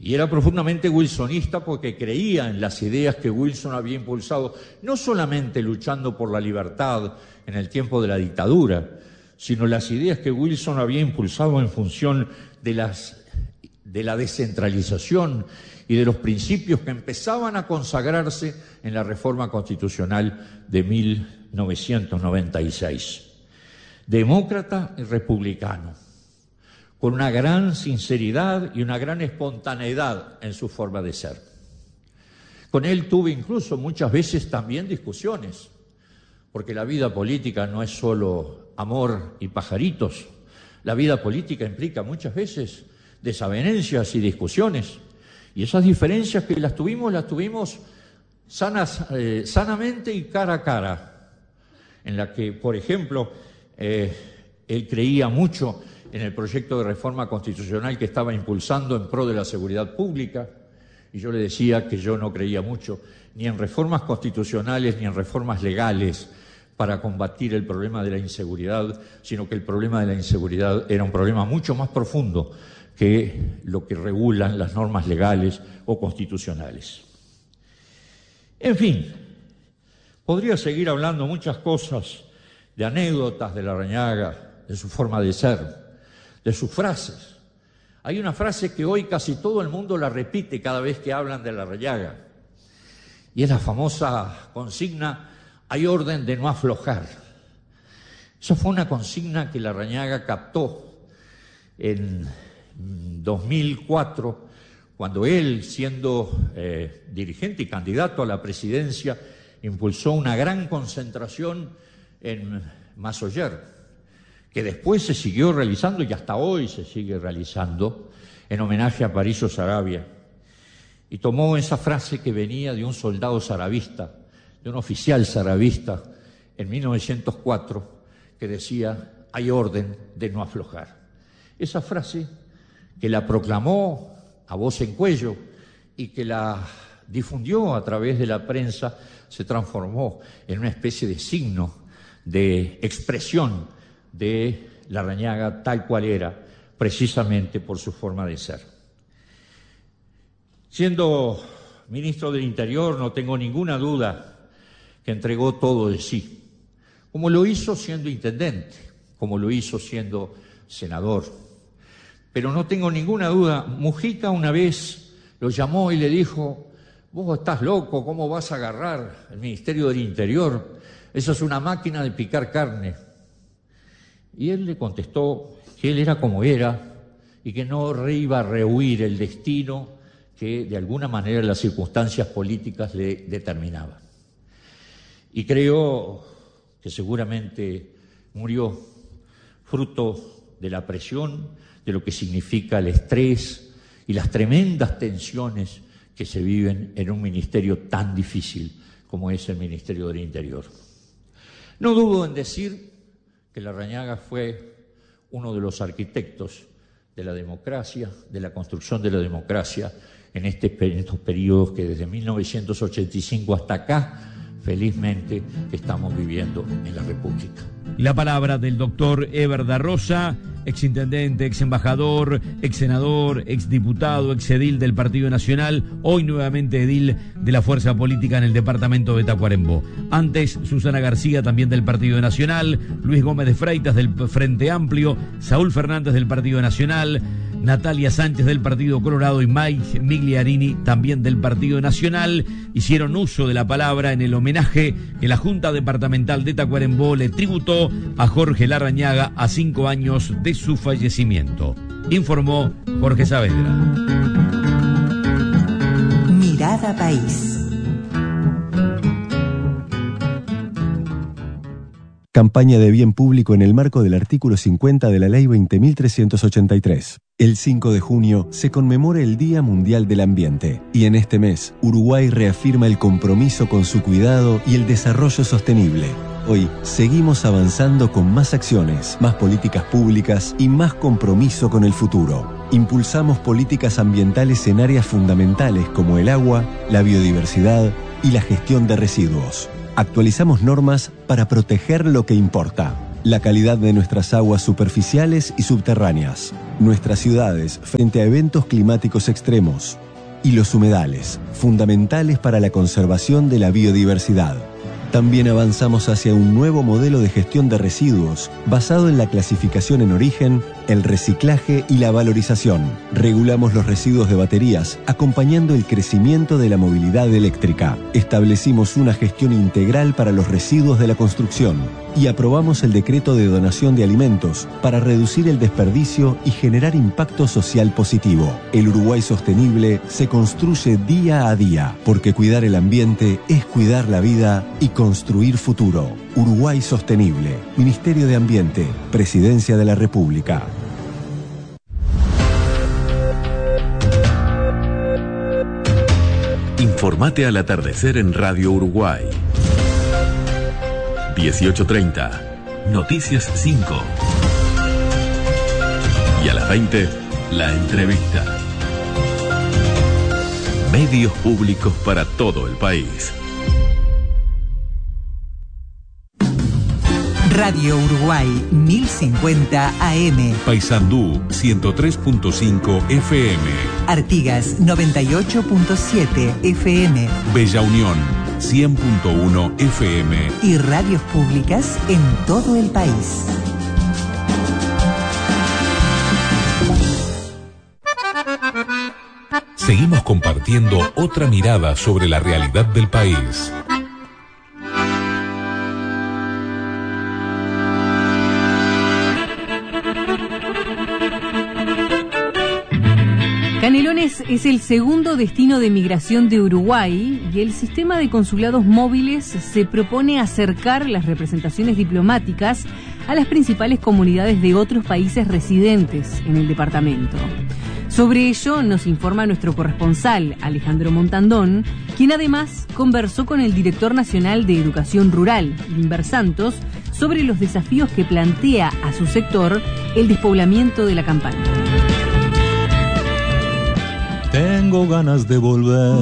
Y era profundamente wilsonista porque creía en las ideas que Wilson había impulsado, no solamente luchando por la libertad en el tiempo de la dictadura, sino las ideas que Wilson había impulsado en función de la descentralización y de los principios que empezaban a consagrarse en la reforma constitucional de 1996. Demócrata y republicano, con una gran sinceridad y una gran espontaneidad en su forma de ser. Con él tuve incluso muchas veces también discusiones, porque la vida política no es solo amor y pajaritos. La vida política implica muchas veces desavenencias y discusiones. Y esas diferencias que las tuvimos sanamente y cara a cara, en la que, por ejemplo, él creía mucho en el proyecto de reforma constitucional que estaba impulsando en pro de la seguridad pública, y yo le decía que yo no creía mucho ni en reformas constitucionales ni en reformas legales para combatir el problema de la inseguridad, sino que el problema de la inseguridad era un problema mucho más profundo que lo que regulan las normas legales o constitucionales. En fin, podría seguir hablando muchas cosas, de anécdotas de Larrañaga, de su forma de ser, de sus frases. Hay una frase que hoy casi todo el mundo la repite cada vez que hablan de Larrañaga, y es la famosa consigna: hay orden de no aflojar. Esa fue una consigna que Larrañaga captó en 2004, cuando él, siendo dirigente y candidato a la presidencia, impulsó una gran concentración en Massoyer, que después se siguió realizando y hasta hoy se sigue realizando en homenaje a Parillo Saravia. Y tomó esa frase que venía de un soldado saravista, de un oficial saravista, en 1904, que decía: hay orden de no aflojar. Esa frase, que la proclamó a voz en cuello y que la difundió a través de la prensa, se transformó en una especie de signo de expresión de Larrañaga tal cual era, precisamente por su forma de ser. Siendo ministro del Interior, no tengo ninguna duda que entregó todo de sí, como lo hizo siendo intendente, como lo hizo siendo senador. Pero no tengo ninguna duda, Mujica una vez lo llamó y le dijo: vos estás loco, ¿cómo vas a agarrar el Ministerio del Interior? Eso es una máquina de picar carne. Y él le contestó que él era como era y que no iba a rehuir el destino que de alguna manera las circunstancias políticas le determinaban. Y creo que seguramente murió fruto de la presión, de lo que significa el estrés y las tremendas tensiones que se viven en un ministerio tan difícil como es el Ministerio del Interior. No dudo en decir que Larrañaga fue uno de los arquitectos de la democracia, de la construcción de la democracia en estos periodos que desde 1985 hasta acá, felizmente, estamos viviendo en la República. La palabra del doctor Eber da Rosa, exintendente, exembajador, exsenador, exdiputado, exedil del Partido Nacional, hoy nuevamente edil de la fuerza política en el departamento de Tacuarembó. Antes, Susana García, también del Partido Nacional, Luis Gómez de Freitas del Frente Amplio, Saúl Fernández del Partido Nacional, Natalia Sánchez del Partido Colorado y Mike Migliarini, también del Partido Nacional, hicieron uso de la palabra en el homenaje que la Junta Departamental de Tacuarembó le tributó a Jorge Larrañaga a 5 años de su fallecimiento. Informó Jorge Saavedra. Mirada País. Campaña de bien público en el marco del artículo 50 de la Ley 20.383. El 5 de junio se conmemora el Día Mundial del Ambiente y en este mes Uruguay reafirma el compromiso con su cuidado y el desarrollo sostenible. Hoy seguimos avanzando con más acciones, más políticas públicas y más compromiso con el futuro. Impulsamos políticas ambientales en áreas fundamentales como el agua, la biodiversidad y la gestión de residuos. Actualizamos normas para proteger lo que importa. la calidad de nuestras aguas superficiales y subterráneas, nuestras ciudades frente a eventos climáticos extremos y los humedales, fundamentales para la conservación de la biodiversidad. También avanzamos hacia un nuevo modelo de gestión de residuos basado en la clasificación en origen, el reciclaje y la valorización. Regulamos los residuos de baterías, acompañando el crecimiento de la movilidad eléctrica. Establecimos una gestión integral para los residuos de la construcción y aprobamos el decreto de donación de alimentos para reducir el desperdicio y generar impacto social positivo. El Uruguay sostenible se construye día a día, porque cuidar el ambiente es cuidar la vida y construir futuro. Uruguay sostenible. Ministerio de Ambiente. Presidencia de la República. Informate al atardecer en Radio Uruguay. 18:30, Noticias 5. Y a las 20, La Entrevista. Medios públicos para todo el país. Radio Uruguay 1050 AM. Paysandú 103.5 FM. Artigas 98.7 FM. Bella Unión 100.1 FM. Y radios públicas en todo el país. Seguimos compartiendo otra mirada sobre la realidad del país. Canelones es el segundo destino de migración de Uruguay y el sistema de consulados móviles se propone acercar las representaciones diplomáticas a las principales comunidades de otros países residentes en el departamento. Sobre ello nos informa nuestro corresponsal, Alejandro Montandón, quien además conversó con el director nacional de Educación Rural, Limber Santos, sobre los desafíos que plantea a su sector el despoblamiento de la campaña. Tengo ganas de volver